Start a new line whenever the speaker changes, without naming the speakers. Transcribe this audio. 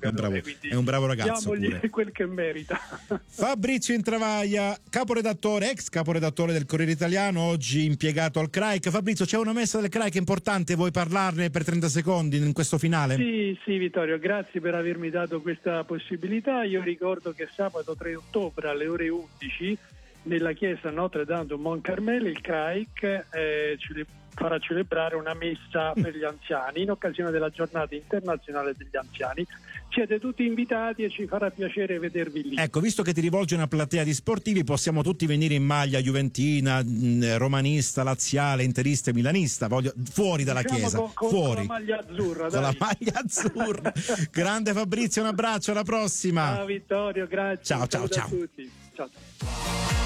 giocatore,
è un bravo ragazzo
diamogli
pure.
quel che merita.
Fabrizio Intravaglia, caporedattore, ex caporedattore del Corriere Italiano, oggi impiegato al CRAIC. Fabrizio, c'è una messa del CRAIC importante, vuoi parlarne per 30 secondi in questo finale?
Sì, Vittorio, grazie per avermi dato questa possibilità. Io ricordo che sabato 3 ottobre alle ore 11 nella chiesa Notre Dame du Mont Carmel il CRAIC farà celebrare una messa per gli anziani in occasione della giornata internazionale degli anziani. Siete tutti invitati e ci farà piacere vedervi lì.
Ecco, visto che ti rivolgi a una platea di sportivi, possiamo tutti venire in maglia juventina, romanista, laziale, interista e milanista, fuori dalla chiesa, fuori.
Con la maglia azzurra,
con
dai.
la maglia azzurra. Grande Fabrizio, un abbraccio, alla prossima.
Ciao Vittorio, grazie.
Ciao.
A tutti. Ciao.